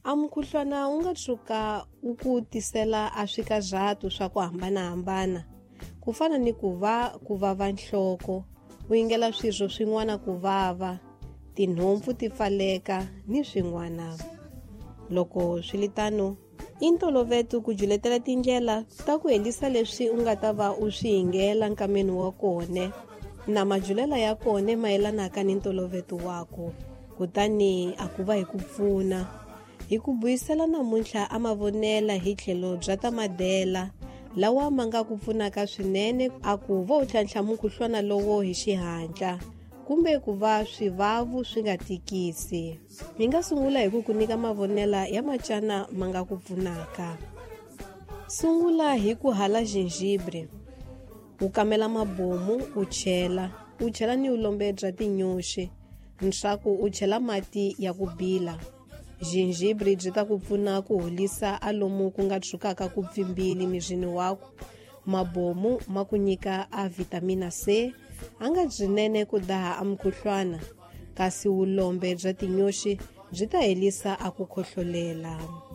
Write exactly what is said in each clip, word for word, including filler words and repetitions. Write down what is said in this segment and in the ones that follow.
A mukhuhlwana wu nga tshuka wu ku tisela a swikajhato swa ku hambanahambana, ku fana ni ku va ku vava nhloko, u yingela swirho swin'wana ku vava, tinhompfu ti pfaleka ni swin'wana. Loko swi li tano, i ntolovelo ku juletela tindlela ta ku helisa leswi u nga ta va u swi yingela nkameni wa kone na majulela ya kone mayelanaka ni ntolovelo wako, kutani a ku va hi ku pfuna hi ku buyisela namuntlha a mavonela hi tlhelo bya tamadela lawa ma nga ku pfunaka swinene a ku va u tlhantlha mukhuhlwana lowo hi xihatla kumbe ku va swivavu swi nga tikisi. Mi nga sungula hi ku ku nyika mavonela ya macana ma nga ku pfunaka. Sungula hi ku hala gingibre, u kamela mabomu u chela u chela ni vulombe bya tinyoxi leswaku u chela mati ya ku bila. Gingibre byi ta ku pfuna ku holisa a lomu ku nga tshukaka ku pfimbile mirini wako. Mabomu ma ku nyika a vitamina C, a nga byinene ku daha a mukhuhlwana, kasi vulombe bya tinyoxi byi ta helisa a ku khohlolela.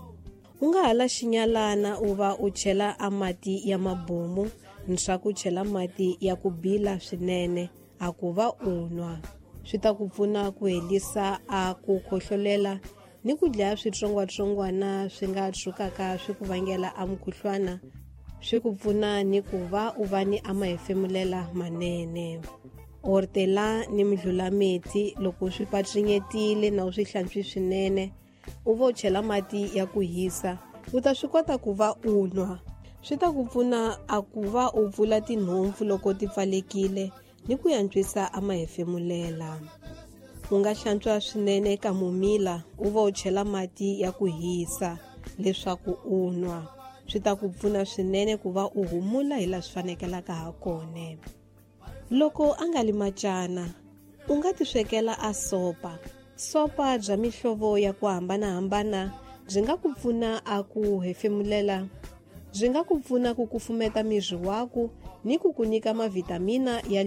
U nga hala xinyalana u va u chela a mati ya mabomu leswaku u chela mati ya ku bila swinene a ku va u nwa. Swi ta ku pfuna ku helisa a ku khohlolela ni ku dlaya switsongwatsongwana swi nga tshukaka swi ku vangela a mukhuhlwana, swi ku pfuna ni ku va u va ni a mahefemulela manene. Ortela ni midlulameti loko swi patsinyetile na u swi hlantswi swinene, u va u chela mati ya ku hisa u ta swi kota ku va u nwa. Swi ta ku pfuna a ku va u pfula tinhompfu loko ti pfalekile ni ku yantswisa a mahefemulela. U nga hlantswa swinene eka mumila u va u chela mati ya ku hisa leswaku u nwa. Swi ta ku pfuna swinene ku va u humula hi laha swi fanekelaka ha kone. Loko a nga li macana, u nga ti swekela a sopa. Sopa bya mihlovo ya ku hambanahambana byi nga ku pfuna a ku hefemulela, byi nga ku pfuna ku kufumeta miri wako ni ku ku nyika mavitamina ya